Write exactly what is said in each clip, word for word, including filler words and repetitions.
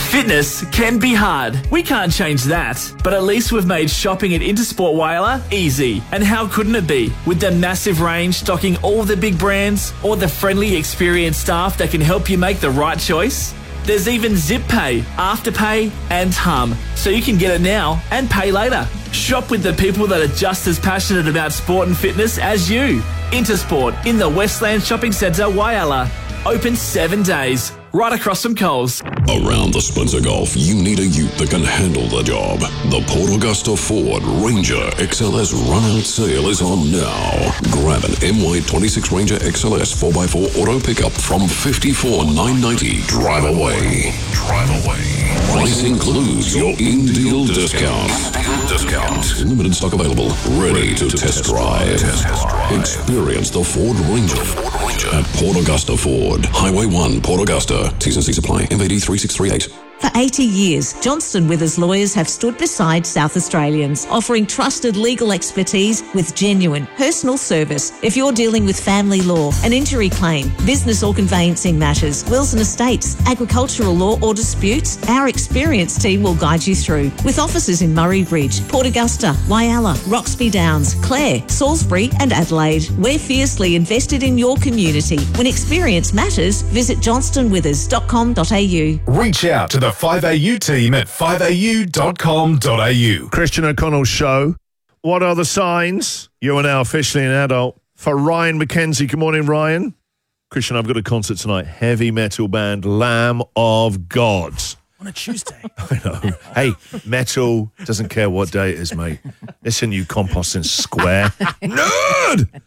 Fitness can be hard. We can't change that. But at least we've made shopping at Intersport Whyalla easy. And how couldn't it be? With the massive range stocking all the big brands, or the friendly, experienced staff that can help you make the right choice. There's even Zip Pay, Afterpay and Hum, so you can get it now and pay later. Shop with the people that are just as passionate about sport and fitness as you. Intersport in the Westland Shopping Centre, Whyalla. Open seven days, right across from Coles. Around the Spencer Gulf, you need a ute that can handle the job. The Port Augusta Ford Ranger X L S run-out sale is on now. Grab an M Y twenty-six Ranger X L S four by four auto pickup from fifty-four thousand nine hundred ninety dollars. Drive away. Drive away. Price includes your in-deal discount. Discount. Limited stock available. Ready to test drive. Experience the Ford Ranger at Port Augusta Ford. Highway one, Port Augusta. T's and C's apply. M V D three six three eight. For eighty years, Johnston Withers lawyers have stood beside South Australians, offering trusted legal expertise with genuine personal service. If you're dealing with family law, an injury claim, business or conveyancing matters, wills and estates, agricultural law or disputes, our experienced team will guide you through. With offices in Murray Bridge, Port Augusta, Whyalla, Roxby Downs, Clare, Salisbury and Adelaide. We're fiercely invested in your community. When experience matters, visit johnston withers dot com dot a u. Reach out to the five A U team at five a u dot com dot a u. Christian O'Connell's show. What are the signs? You are now officially an adult. For Ryan McKenzie. Good morning, Ryan. Christian, I've got a concert tonight. Heavy metal band Lamb of God. On a Tuesday. I know. Hey, metal doesn't care what day it is, mate. Listen, you composting square. Nerd!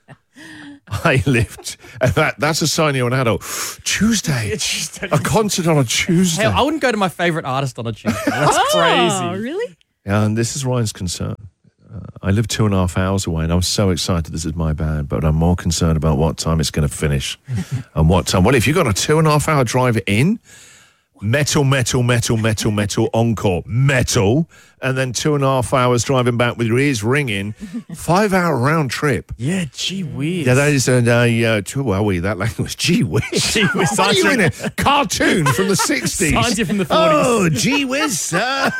I lived. That, that's a sign you're an adult. Tuesday. Yeah, Tuesday. A concert on a Tuesday. Hey, I wouldn't go to my favourite artist on a Tuesday. That's Oh, crazy. really? Yeah, and this is Ryan's concern. Uh, I live two and a half hours away, and I'm so excited this is my band, but I'm more concerned about what time it's going to finish. And what time. Well, if you've got a two and a half hour drive in, metal, metal, metal, metal, metal, encore, metal, and then two and a half hours driving back with your ears ringing, five hour round trip. Yeah, gee whiz. Yeah, that is a, uh, uh, too, well, we, that language, gee whiz. Gee whiz. What are you in a cartoon from the sixties? Signs you from the forties. Oh, gee whiz, sir.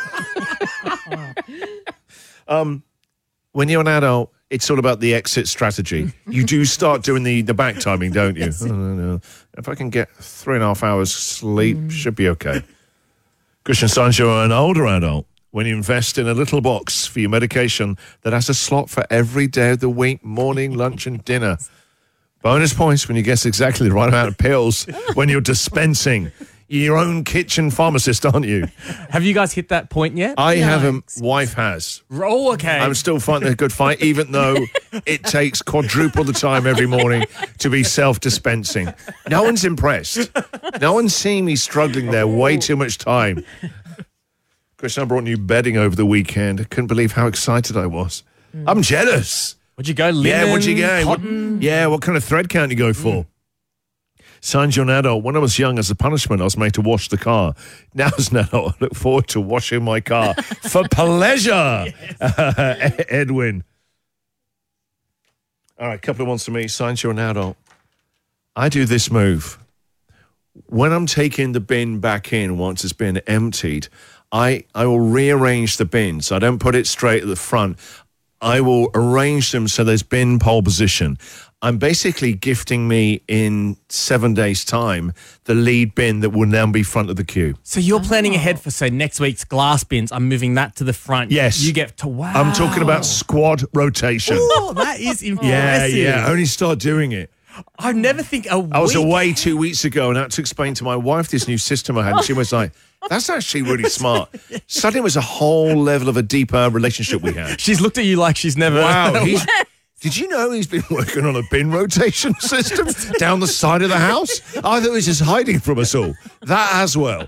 um, when you're an adult, it's all about the exit strategy. You do start doing the, the back timing, don't you? Oh, no, no. If I can get three and a half hours sleep, mm. should be okay. Christian Sainz, you're an older adult when you invest in a little box for your medication that has a slot for every day of the week, morning, lunch and dinner. Bonus points when you guess exactly the right amount of pills when you're dispensing. You're your own kitchen pharmacist, aren't you? Have you guys hit that point yet? I No. haven't. Wife has. Oh, okay. I'm still fighting a good fight, even though it takes quadruple the time every morning to be self-dispensing. No one's impressed. No one's seeing me struggling there way too much time. Christian, I brought new bedding over the weekend. I couldn't believe how excited I was. Mm. I'm jealous. Would you go linen, Yeah, what'd you go? What, cotton? yeah, what kind of thread count you go for? Mm. Signs you're an adult. When I was young, as a punishment, I was made to wash the car. Now as an adult, I look forward to washing my car for pleasure. Yes. Uh, Edwin. All right, a couple of ones for me. Signs you're an adult. I do this move. When I'm taking the bin back in once it's been emptied, I, I will rearrange the bins. I don't put it straight at the front. I will arrange them so there's bin pole position. I'm basically gifting me in seven days' time the lead bin that will now be front of the queue. So you're planning ahead for, say, next week's glass bins. I'm moving that to the front. Yes. You get to, wow. I'm talking about squad rotation. Oh, that is impressive. Yeah, yeah. Only start doing it. I never think a week. I was away two weeks ago and I had to explain to my wife this new system I had. And she was like, that's actually really smart. Suddenly it was a whole level of a deeper relationship we had. She's looked at you like she's never... Wow. He's, did you know he's been working on a bin rotation system down the side of the house? I thought he was just hiding from us all. That as well.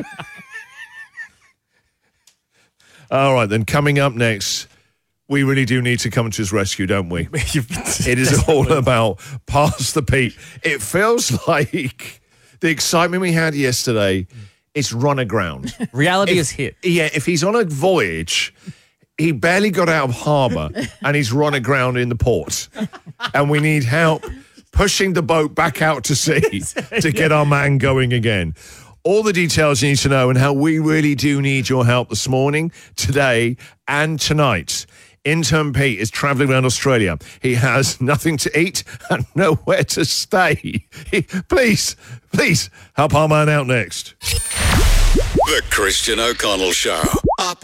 All right, then coming up next... We really do need to come to his rescue, don't we? It is all about Pass the Peat. It feels like the excitement we had yesterday, it's run aground. Reality if, is hit. Yeah, if he's on a voyage, he barely got out of harbour and he's run aground in the port. And we need help pushing the boat back out to sea to get our man going again. all the details you need to know and how we really do need your help this morning, today, and tonight. Intern Pete is travelling around Australia. He has nothing to eat and nowhere to stay. He, please, please help our man out next. The Christian O'Connell Show. Up